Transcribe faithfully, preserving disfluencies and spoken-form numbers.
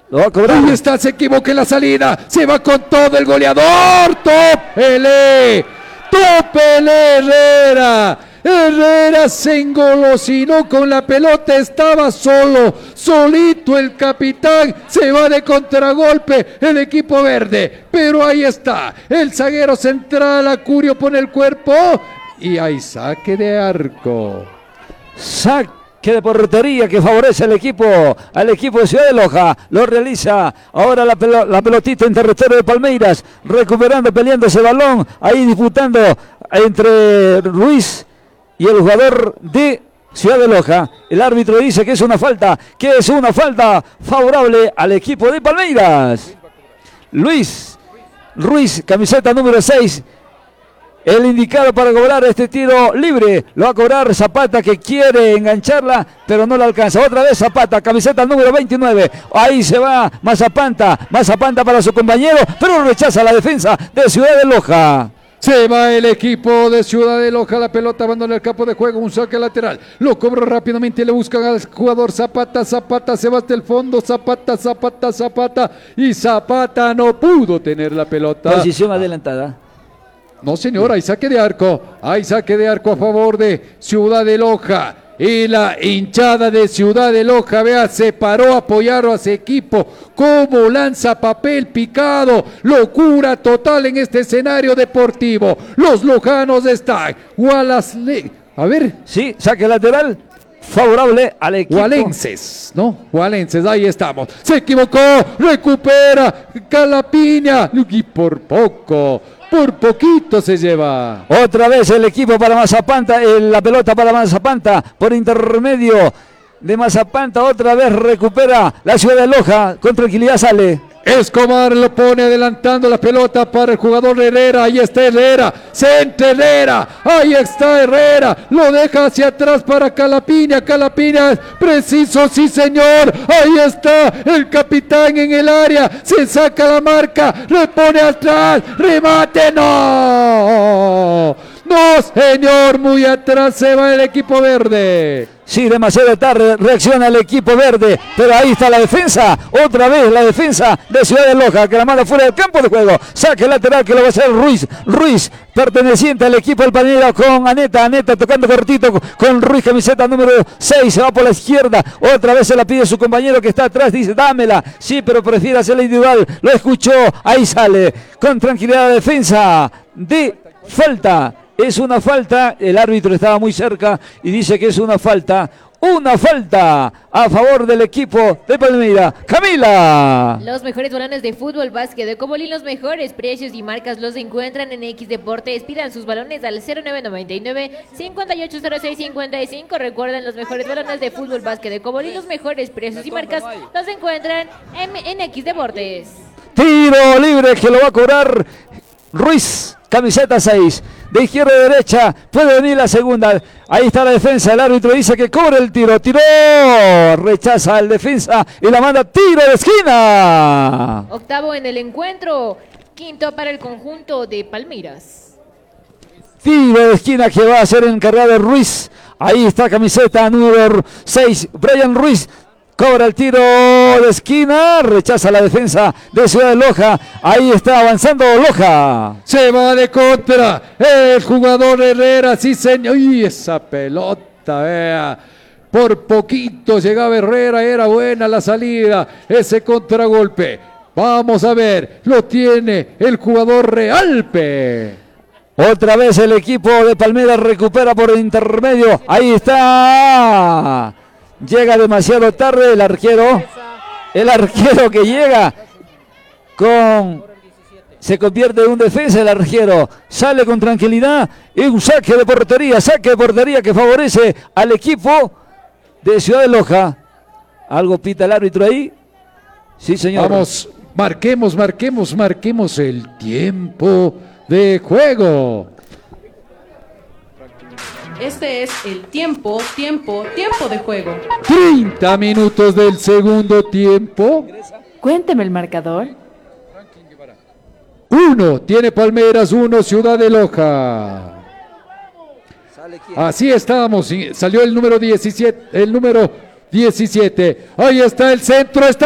Lo va a cobrar. Ahí está, se equivoca en la salida. Se va con todo el goleador. ¡Tópele! ¡Tópele, Herrera! Herrera se engolosinó con la pelota, estaba solo, solito el capitán, se va de contragolpe el equipo verde, pero ahí está, el zaguero central, Acurio pone el cuerpo y hay saque de arco. Saque de portería que favorece al equipo, al equipo de Ciudad de Loja, lo realiza ahora la, pelo, la pelotita en territorio de Palmeiras, recuperando, peleando ese balón, ahí disputando entre Ruiz y el jugador de Ciudad de Loja. El árbitro dice que es una falta, que es una falta favorable al equipo de Palmeiras. Luis Ruiz, camiseta número seis, el indicado para cobrar este tiro libre. Lo va a cobrar Zapata, que quiere engancharla, pero no la alcanza. Otra vez Zapata, camiseta número veintinueve. Ahí se va Mazapanta, Mazapanta para su compañero, pero rechaza la defensa de Ciudad de Loja. Se va el equipo de Ciudad de Loja, la pelota abandona el campo de juego, un saque lateral, lo cobra rápidamente, le busca al jugador Zapata, Zapata se va hasta el fondo, Zapata, Zapata, Zapata, y Zapata no pudo tener la pelota. Posición adelantada. No señor, hay saque de arco, hay saque de arco a favor de Ciudad de Loja. Y la hinchada de Ciudad de Loja, vea, se paró a apoyar a su equipo, como lanza papel picado, locura total en este escenario deportivo. Los lojanos están, Wallace, a ver. Sí, saque lateral, favorable al equipo. Gualenses, ¿no? Gualenses, ahí estamos. Se equivocó, recupera, Calapiña, y por poco. Por poquito se lleva. Otra vez el equipo para Mazapanta, eh, la pelota para Mazapanta, por intermedio de Mazapanta, otra vez recupera la Ciudad de Loja, con tranquilidad sale. Escobar lo pone adelantando la pelota para el jugador Herrera, ahí está Herrera, centra Herrera, ahí está Herrera, lo deja hacia atrás para Calapiña, Calapiña, preciso, sí señor, ahí está el capitán en el área, se saca la marca, le pone atrás, remate, no, no señor, muy atrás se va el equipo verde. Sí, demasiado tarde reacciona el equipo verde, pero ahí está la defensa, otra vez la defensa de Ciudad de Loja, que la manda fuera del campo de juego, saque lateral que lo va a hacer Ruiz, Ruiz, perteneciente al equipo del Palmeiras con Aneta, Aneta tocando cortito con Ruiz, camiseta número seis, se va por la izquierda, otra vez se la pide su compañero que está atrás, dice dámela, sí, pero prefiere hacerla individual, lo escuchó, ahí sale, con tranquilidad la defensa de falta. Es una falta, el árbitro estaba muy cerca y dice que es una falta, una falta a favor del equipo de Palmeiras. Camila. Los mejores balones de fútbol, básquet de Cobolín, los mejores precios y marcas los encuentran en X Deportes. Pidan sus balones al cero nueve noventa y nueve, cincuenta y ocho cero seis cincuenta y cinco. Recuerden, los mejores balones de fútbol, básquet de Cobolín, los mejores precios y marcas los encuentran en, en X Deportes. Tiro libre que lo va a cobrar Ruiz, camiseta seis. De izquierda a derecha puede venir la segunda. Ahí está la defensa. El árbitro dice que cobre el tiro. Tiró. Rechaza el defensa y la manda tiro de esquina. Octavo en el encuentro. Quinto para el conjunto de Palmeiras. Tiro de esquina que va a ser encargado de Ruiz. Ahí está camiseta número seis. Brian Ruiz. Cobra el tiro de esquina, rechaza la defensa de Ciudad de Loja. Ahí está avanzando Loja. Se va de contra el jugador Herrera, sí señor. Y esa pelota, vea. Por poquito llegaba Herrera, era buena la salida. Ese contragolpe. Vamos a ver, lo tiene el jugador Realpe. Otra vez el equipo de Palmeiras recupera por el intermedio. Ahí está. Llega demasiado tarde el arquero. El arquero que llega con... Se convierte en un defensa el arquero. Sale con tranquilidad. Y un saque de portería. Saque de portería que favorece al equipo de Ciudad de Loja. ¿Algo pita el árbitro ahí? Sí, señor. Vamos, marquemos, marquemos, marquemos el tiempo de juego. Este es el tiempo, tiempo, tiempo de juego. treinta minutos del segundo tiempo. Cuénteme el marcador. Uno, tiene Palmeiras, uno, Ciudad de Loja. Así estamos, salió el número diecisiete, el número diecisiete. Ahí está el centro, está